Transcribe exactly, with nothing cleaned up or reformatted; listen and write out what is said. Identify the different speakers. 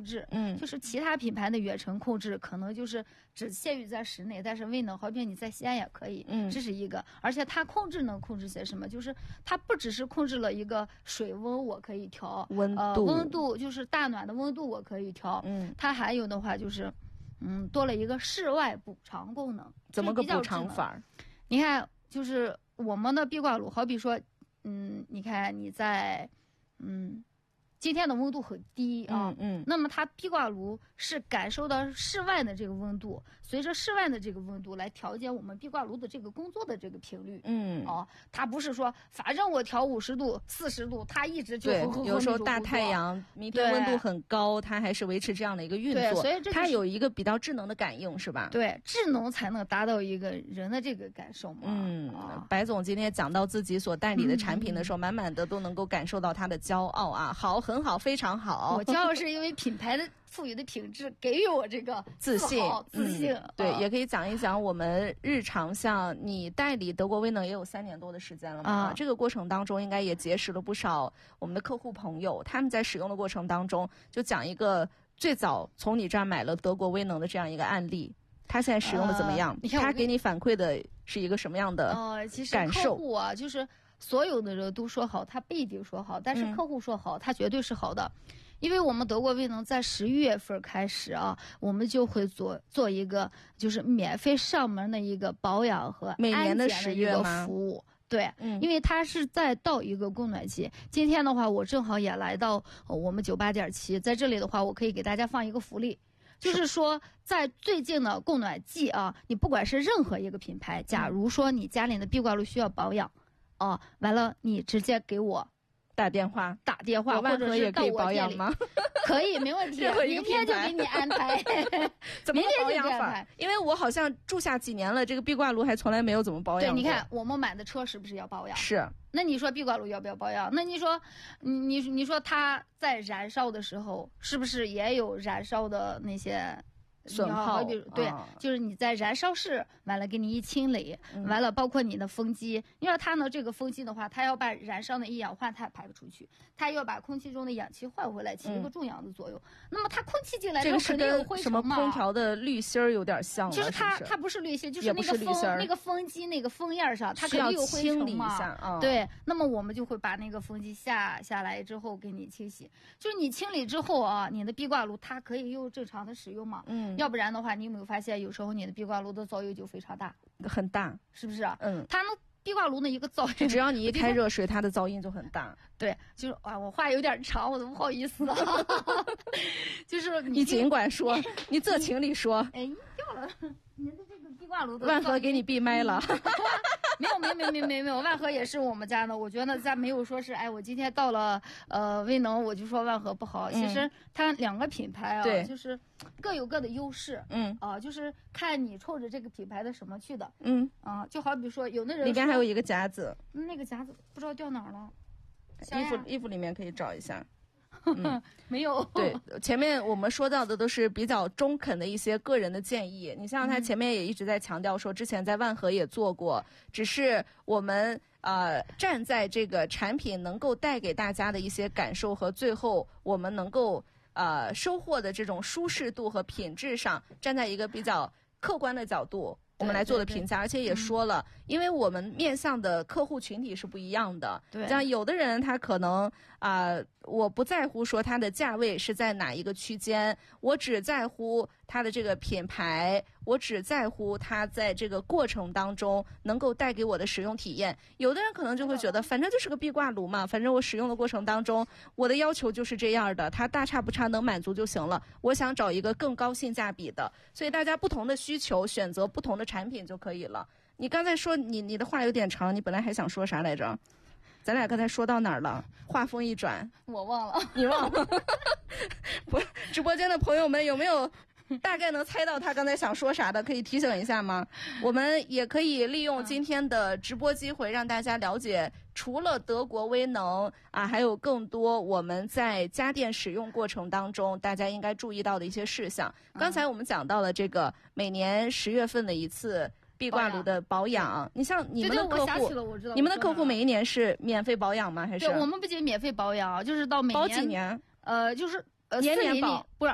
Speaker 1: 制，嗯，就是其他品牌的远程控制可能就是只限于在室内，但是威能好比你在西安也可以，嗯，这是一个。而且它控制能控制些什么？就是它不只是控制了一个水温，我可以调
Speaker 2: 温度，
Speaker 1: 呃，温度就是大暖的温度我可以调，嗯，它还有的话就是，嗯，多了一个室外补偿功能。
Speaker 2: 怎么个补偿法？
Speaker 1: 你看，就是我们的壁挂炉，好比说，嗯，你看你在，嗯。今天的温度很低啊，嗯，嗯那么它壁挂炉是感受到室外的这个温度，随着室外的这个温度来调节我们壁挂炉的这个工作的这个频率，嗯，哦，它不是说反正我调五十度、四十度，它一直就
Speaker 2: 对，有时候大太阳，明天温度很高，它还是维持这样的一个运作，
Speaker 1: 所以这
Speaker 2: 它有一个比较智能的感应，是吧？
Speaker 1: 对，智能才能达到一个人的这个感受嘛。
Speaker 2: 嗯，啊、白总今天讲到自己所代理的产品的时候，嗯、满满的都能够感受到他的骄傲啊，好。很好，非常好。
Speaker 1: 我骄傲是因为品牌的赋予的品质给予我这个
Speaker 2: 自信、
Speaker 1: 自信。
Speaker 2: 嗯、对、啊，也可以讲一讲我们日常，像你代理德国威能也有三年多的时间了嘛、啊，这个过程当中应该也结识了不少我们的客户朋友，他们在使用的过程当中，就讲一个最早从你这儿买了德国威能的这样一个案例。他现在使用的怎么样？呃、
Speaker 1: 你看
Speaker 2: 他给你反馈的是一个什么样的感受？
Speaker 1: 呃，其实客户啊，就是所有的人都说好，他不一定说好，但是客户说好，嗯、他绝对是好的。因为我们德国威能在十一月份开始啊，我们就会做做一个就是免费上门的一个保养和安检的一个服务。对，嗯，因为它是在到一个供暖期。今天的话，我正好也来到我们九八点七，在这里的话，我可以给大家放一个福利。就是说，在最近的供暖季啊，你不管是任何一个品牌，假如说你家里的壁挂炉需要保养，哦、啊，完了你直接给我
Speaker 2: 打电话，
Speaker 1: 打电话，或者是到我
Speaker 2: 保养吗？
Speaker 1: 可以，没问题，明天就给你安排。
Speaker 2: 怎么保养法？因为我好像住下几年了，这个壁挂炉还从来没有怎么保养过。
Speaker 1: 对，你看我们买的车是不是要保养？
Speaker 2: 是。
Speaker 1: 那你说壁挂炉要不要保养？那你说，你你你说它在燃烧的时候，是不是也有燃烧的那些
Speaker 2: 损耗？
Speaker 1: 对、啊，就是你在燃烧室完了给你一清理，嗯、完了包括你的风机，因为它呢这个风机的话，它要把燃烧的一氧化碳排出去，它要把空气中的氧气换回来，起一个重氧的作用。嗯、那么它空气进来之后肯定有灰尘嘛。
Speaker 2: 这个是跟什么空调的滤芯儿有点像了？
Speaker 1: 就是它
Speaker 2: 是是
Speaker 1: 它不是滤芯，就是那个风那个风机那个风叶上，它肯定有灰尘嘛。
Speaker 2: 嗯、
Speaker 1: 对，那么我们就会把那个风机下下来之后给你清洗。就是你清理之后啊，你的壁挂炉它可以又正常的使用嘛。嗯。要不然的话，你有没有发现，有时候你的壁挂炉的噪音就非常大，
Speaker 2: 很大，
Speaker 1: 是不是？
Speaker 2: 嗯，
Speaker 1: 它那壁挂炉的一个噪音，
Speaker 2: 只要你一开热水，它的噪音就很大。
Speaker 1: 对，就是啊，我话有点长，我都不好意思啊。就是
Speaker 2: 你尽管说，你这情里说。
Speaker 1: 哎，掉了，你的这个壁挂炉的
Speaker 2: 万和给你闭麦了。
Speaker 1: 没有没有没有没有没有没有，万和也是我们家的。我觉得咱没有说是，哎，我今天到了呃威能，我就说万和不好。其实它两个品牌啊，
Speaker 2: 对，
Speaker 1: 就是各有各的优势。嗯啊，就是看你冲着这个品牌的什么去的。
Speaker 2: 嗯
Speaker 1: 啊，就好比说，有的人
Speaker 2: 里边还有一个夹子，
Speaker 1: 那个夹子不知道掉哪儿了。
Speaker 2: 衣服衣服里面可以找一下。
Speaker 1: 嗯，没有。
Speaker 2: 对，前面我们说到的都是比较中肯的一些个人的建议。你像他前面也一直在强调说，之前在万和也做过，只是我们呃站在这个产品能够带给大家的一些感受和最后我们能够呃收获的这种舒适度和品质上，站在一个比较客观的角度。我们来做的评价，而且也说了、嗯，因为我们面向的客户群体是不一样的。
Speaker 1: 对，
Speaker 2: 像有的人他可能啊、呃，我不在乎说它的价位是在哪一个区间，我只在乎它的这个品牌，我只在乎它在这个过程当中能够带给我的使用体验。有的人可能就会觉得，反正就是个壁挂炉嘛，反正我使用的过程当中，我的要求就是这样的，它大差不差能满足就行了。我想找一个更高性价比的，所以大家不同的需求选择不同的产品就可以了。你刚才说你你的话有点长，你本来还想说啥来着？咱俩刚才说到哪儿了？话锋一转，
Speaker 1: 我忘了，
Speaker 2: 你忘了？不，直播间的朋友们有没有大概能猜到他刚才想说啥的？可以提醒一下吗？我们也可以利用今天的直播机会，让大家了解除了德国威能啊，还有更多我们在家电使用过程当中大家应该注意到的一些事项。刚才我们讲到了这个每年十月份的一次壁挂炉的保养，你像你们的客户，你们的客户每一年是免费保养吗？还是？
Speaker 1: 对，我们不仅免费保养，就是到每年
Speaker 2: 保几年？
Speaker 1: 呃，就是呃
Speaker 2: 年年保，
Speaker 1: 不是